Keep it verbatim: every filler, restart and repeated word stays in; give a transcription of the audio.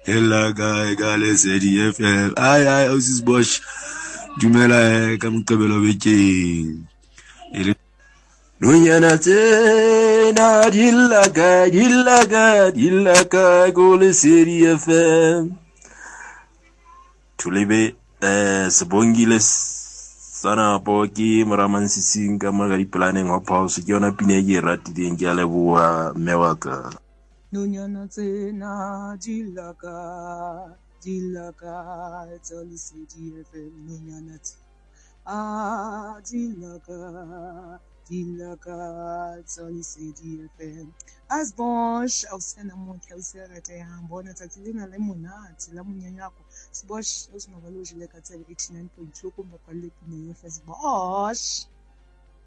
Ella guy gale Lesedi F M. Aye aye Osis Bosch. Dumela ka Moqebelo bekeng. Ele Nonyana tena dillaga dillaga dillaga go Lesedi F M. Tulebe eh sebongile sana poki maraman sising ka magari planning of house ke yona pine ke ratileng ke a leboa mewaka. Nonyana tsena dillaga dillaga tsa Lesedi F M. Nonyana tsena ah dillaga dillaga tsa Lesedi F M. As Bosch awusena monke awuserete yambona tsatsi lena le monate la monyanyako Bosch usingabalojile ka eighty-nine point two kumbe kwale pine Bosch.